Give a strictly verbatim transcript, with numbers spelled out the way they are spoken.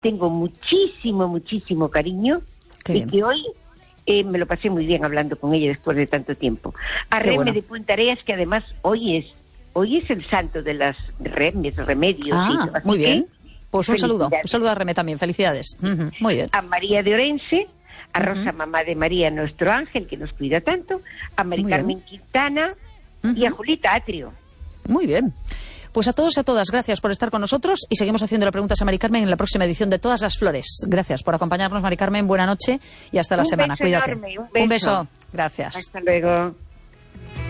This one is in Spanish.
tengo muchísimo, muchísimo cariño. Qué y bien. Que hoy eh, me lo pasé muy bien hablando con ella después de tanto tiempo. A Qué Reme bueno. de Puntareas, que además hoy es hoy es el santo de las remes, remedios. Ah, y muy bien. Pues un saludo, un saludo a Reme también, felicidades. Uh-huh, muy bien. A María de Orense, a Rosa, uh-huh. mamá de María, nuestro ángel, que nos cuida tanto, a Mari muy Carmen bien. Quintana uh-huh. y a Julita Atrio. Muy bien. Pues a todos y a todas, gracias por estar con nosotros y seguimos haciéndole preguntas a Mari Carmen en la próxima edición de Todas las Flores. Gracias por acompañarnos, Mari Carmen, buena noche y hasta la un semana. Beso Cuídate. Enorme, un beso. Un beso. Gracias. Hasta luego.